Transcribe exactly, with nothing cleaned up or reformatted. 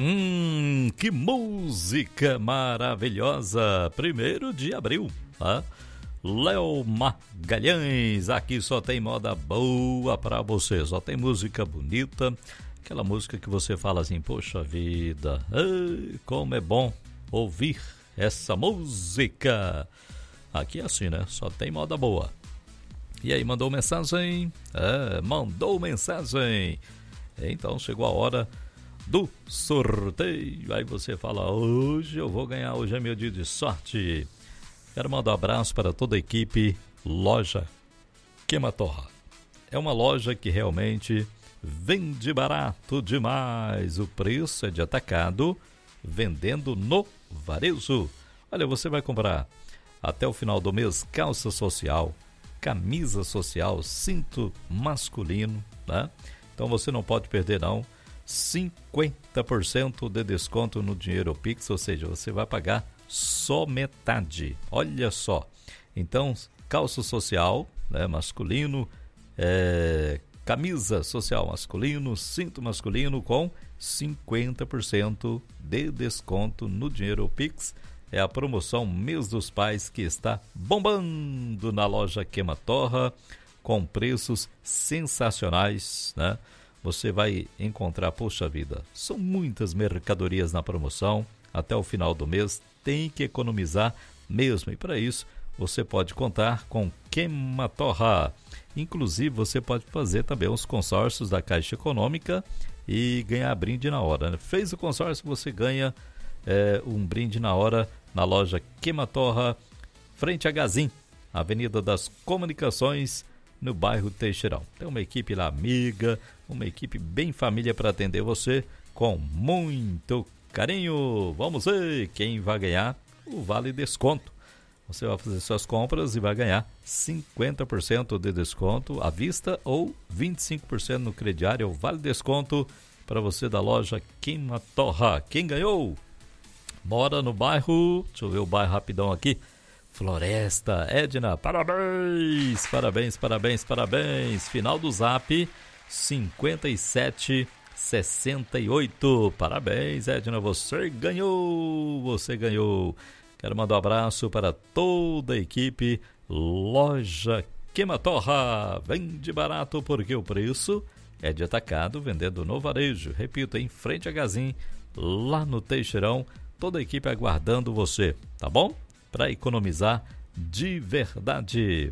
Hum, que música maravilhosa! Primeiro de abril, tá? Léo Magalhães, aqui só tem moda boa pra você, só tem música bonita, aquela música que você fala assim, poxa vida, ai, como é bom ouvir essa música. Aqui é assim, né? Só tem moda boa. E aí, mandou mensagem? É, mandou mensagem. Então chegou a hora do sorteio. Aí você fala, hoje eu vou ganhar, hoje é meu dia de sorte. Quero mandar um abraço para toda a equipe Loja Queima-Torra. É uma loja que realmente vende barato demais. O preço é de atacado, vendendo no varejo. Olha, você vai comprar até o final do mês calça social, camisa social, cinto masculino, né? Então você não pode perder não. cinquenta por cento de desconto no dinheiro Pix, ou seja, você vai pagar só metade. Olha só. Então, calça social, né, masculino, é, camisa social masculino, cinto masculino com cinquenta por cento de desconto no dinheiro Pix. É a promoção Mês dos Pais que está bombando na loja Queima-Torra, com preços sensacionais, né? Você vai encontrar, poxa vida, são muitas mercadorias na promoção. Até o final do mês tem que economizar mesmo. E para isso, você pode contar com Queima-Torra. Inclusive, você pode fazer também os consórcios da Caixa Econômica e ganhar brinde na hora, né? Fez o consórcio, você ganha é, um brinde na hora na loja Queima-Torra, frente a Gazin, Avenida das Comunicações, no bairro Teixeirão. Tem uma equipe lá amiga, uma equipe bem família para atender você com muito carinho. Vamos ver quem vai ganhar o Vale Desconto. Você vai fazer suas compras e vai ganhar cinquenta por cento de desconto à vista ou vinte e cinco por cento no crediário. O Vale Desconto para você da loja Queima-Torra. Quem ganhou? Mora no bairro, deixa eu ver o bairro rapidão aqui, Floresta. Edna, parabéns, parabéns, parabéns, parabéns. Final do Zap cinquenta e sete sessenta e oito. Parabéns, Edna, você ganhou, você ganhou. Quero mandar um abraço para toda a equipe Loja Queima-Torra. Vende barato porque o preço é de atacado, vendendo no varejo. Repito, em frente a Gazin, lá no Teixeirão. Toda a equipe aguardando você, tá bom? Para economizar de verdade.